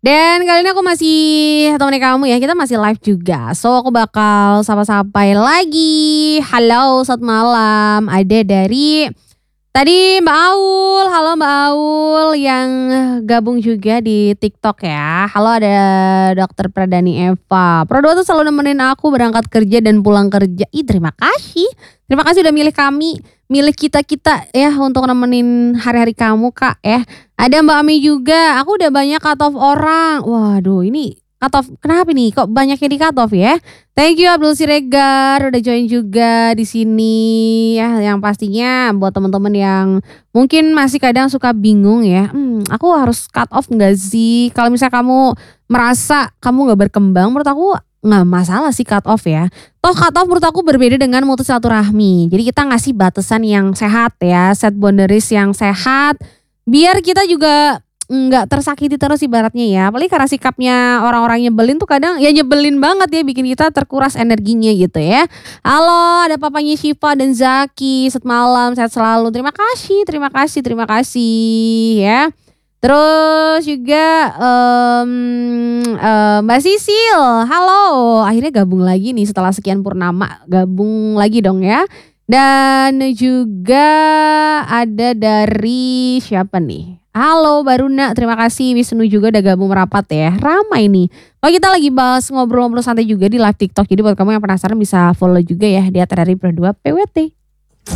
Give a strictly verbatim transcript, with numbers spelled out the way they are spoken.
Dan kali ini aku masih temani kamu ya, kita masih live juga. So aku bakal sapa-sapai lagi. Halo, selamat malam. Ada dari tadi Mbak Aul. Halo Mbak Aul yang gabung juga di TikTok ya. Halo, ada Dokter Pradani Eva. Pro dua tuh selalu nemenin aku berangkat kerja dan pulang kerja. Ih, terima kasih. Terima kasih udah milih kami, milih kita-kita ya untuk nemenin hari-hari kamu Kak ya. Ada Mbak Ami juga, aku udah banyak cut off orang. Waduh, ini cut off kenapa nih? Kok banyak yang di cut off ya? Thank you Abdul Siregar udah join juga di sini ya. Yang pastinya buat teman-teman yang mungkin masih kadang suka bingung ya. Hmm, aku harus cut off nggak sih? Kalau misalnya kamu merasa kamu nggak berkembang, menurut aku nggak masalah sih cut off ya. Toh cut off menurut aku berbeda dengan mutus silaturahmi. Jadi kita ngasih batasan yang sehat ya, set boundaries yang sehat. Biar kita juga nggak tersakiti terus ibaratnya ya. Apalagi karena sikapnya orang-orang nyebelin tuh kadang ya nyebelin banget ya, bikin kita terkuras energinya gitu ya. Halo, ada papanya Syifa dan Zaki. Selamat malam, sehat selalu. Terima kasih, terima kasih, terima kasih ya. Terus juga um, um, Mbak Sisil, halo. Akhirnya gabung lagi nih setelah sekian purnama, gabung lagi dong ya. Dan juga ada dari siapa nih? Halo Baruna, terima kasih. Wisnu juga udah gabung merapat ya. Ramai nih. Oh, kita lagi bahas ngobrol-ngobrol santai juga di live TikTok. Jadi buat kamu yang penasaran bisa follow juga ya di at r r i pro dua P W T.